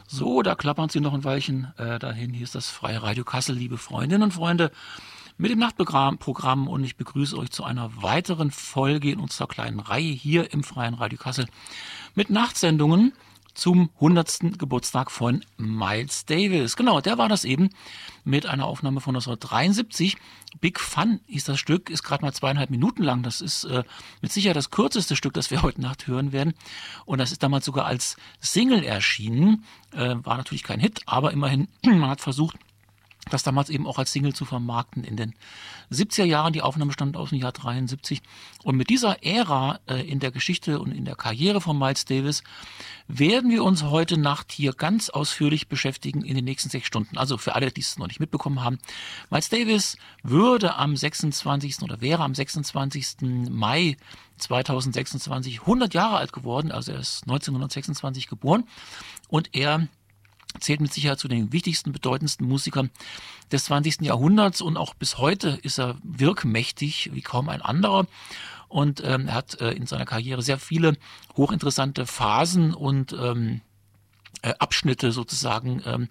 So, da klappern Sie noch ein Weilchen dahin. Hier ist das Freie Radio Kassel, liebe Freundinnen und Freunde, mit dem Nachtprogramm, und ich begrüße euch zu einer weiteren Folge in unserer kleinen Reihe hier im Freien Radio Kassel mit Nachtsendungen zum 100. Geburtstag von Miles Davis. Genau, der war das eben mit einer Aufnahme von 1973. Big Fun hieß das Stück, ist gerade mal 2,5 Minuten lang. Das ist mit Sicherheit das kürzeste Stück, das wir heute Nacht hören werden. Und das ist damals sogar als Single erschienen. War natürlich kein Hit, aber immerhin, man hat versucht, das damals eben auch als Single zu vermarkten in den 70er Jahren. Die Aufnahme stammt aus dem Jahr 73. Und mit dieser Ära in der Geschichte und in der Karriere von Miles Davis werden wir uns heute Nacht hier ganz ausführlich beschäftigen in den nächsten 6 Stunden. Also für alle, die es noch nicht mitbekommen haben. Miles Davis wäre am 26. Mai 2026 100 Jahre alt geworden. Also er ist 1926 geboren. Und er zählt mit Sicherheit zu den wichtigsten, bedeutendsten Musikern des 20. Jahrhunderts, und auch bis heute ist er wirkmächtig wie kaum ein anderer. Und er hat in seiner Karriere sehr viele hochinteressante Phasen und Abschnitte sozusagen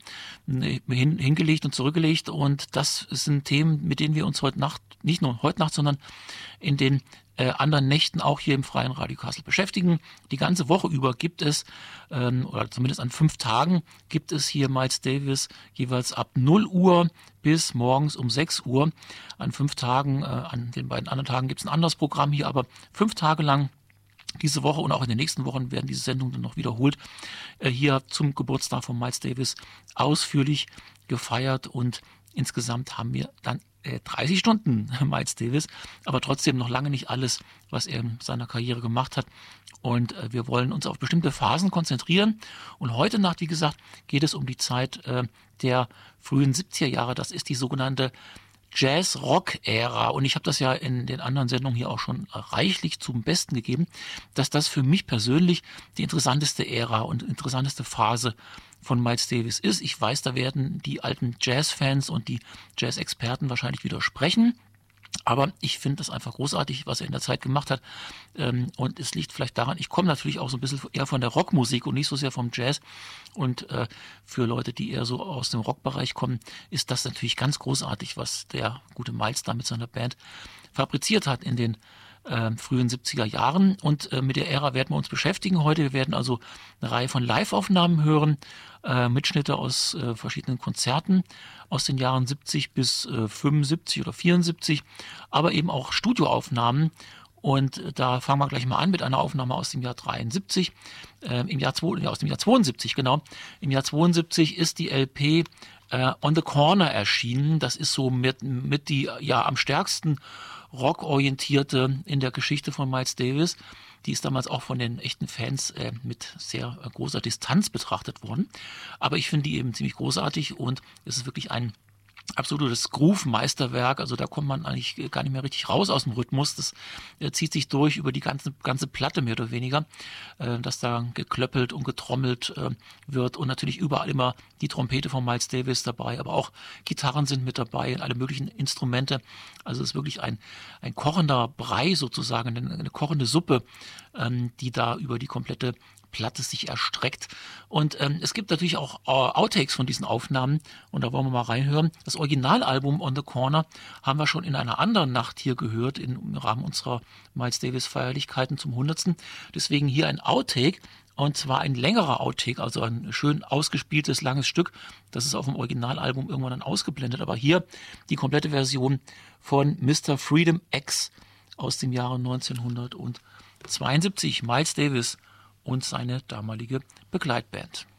hingelegt und zurückgelegt. Und das sind Themen, mit denen wir uns heute Nacht, nicht nur heute Nacht, sondern in den anderen Nächten auch hier im Freien Radio Kassel beschäftigen. Die ganze Woche über gibt es, oder zumindest an 5 Tagen, gibt es hier Miles Davis jeweils ab 0 Uhr bis morgens um 6 Uhr. An 5 Tagen, an den beiden anderen Tagen gibt es ein anderes Programm hier, aber 5 Tage lang diese Woche und auch in den nächsten Wochen werden diese Sendungen dann noch wiederholt, hier zum Geburtstag von Miles Davis ausführlich gefeiert, und insgesamt haben wir dann 30 Stunden Miles Davis, aber trotzdem noch lange nicht alles, was er in seiner Karriere gemacht hat. Und wir wollen uns auf bestimmte Phasen konzentrieren. Und heute Nacht, wie gesagt, geht es um die Zeit der frühen 70er Jahre. Das ist die sogenannte Jazz-Rock-Ära. Und ich habe das ja in den anderen Sendungen hier auch schon reichlich zum Besten gegeben, dass das für mich persönlich die interessanteste Ära und interessanteste Phase von Miles Davis ist. Ich weiß, da werden die alten Jazz-Fans und die Jazz-Experten wahrscheinlich widersprechen. Aber ich finde das einfach großartig, was er in der Zeit gemacht hat. Und es liegt vielleicht daran, ich komme natürlich auch so ein bisschen eher von der Rockmusik und nicht so sehr vom Jazz. Und für Leute, die eher so aus dem Rockbereich kommen, ist das natürlich ganz großartig, was der gute Miles da mit seiner Band fabriziert hat in den frühen 70er Jahren. Und mit der Ära werden wir uns beschäftigen heute. Wir werden also eine Reihe von Live-Aufnahmen hören, Mitschnitte aus verschiedenen Konzerten aus den Jahren 70 bis 75 oder 74, aber eben auch Studioaufnahmen. Und da fangen wir gleich mal an mit einer Aufnahme aus dem Jahr 73, aus dem Jahr 72, genau. Im Jahr 72 ist die LP On the Corner erschienen. Das ist so mit die am stärksten rockorientierte in der Geschichte von Miles Davis. Die ist damals auch von den echten Fans mit sehr großer Distanz betrachtet worden. Aber ich finde die eben ziemlich großartig, und es ist wirklich ein absolutes Groove-Meisterwerk. Also da kommt man eigentlich gar nicht mehr richtig raus aus dem Rhythmus. Das zieht sich durch über die ganze Platte mehr oder weniger, dass da geklöppelt und getrommelt wird, und natürlich überall immer die Trompete von Miles Davis dabei, aber auch Gitarren sind mit dabei und alle möglichen Instrumente. Also es ist wirklich ein kochender Brei sozusagen, eine kochende Suppe, die da über die komplette Platte sich erstreckt. Und es gibt natürlich auch Outtakes von diesen Aufnahmen, und da wollen wir mal reinhören. Das Originalalbum On the Corner haben wir schon in einer anderen Nacht hier gehört, im Rahmen unserer Miles Davis Feierlichkeiten zum 100. Deswegen hier ein Outtake, und zwar ein längerer Outtake, also ein schön ausgespieltes, langes Stück. Das ist auf dem Originalalbum irgendwann dann ausgeblendet, aber hier die komplette Version von Mr. Freedom X aus dem Jahre 1972. Miles Davis und seine damalige Begleitband.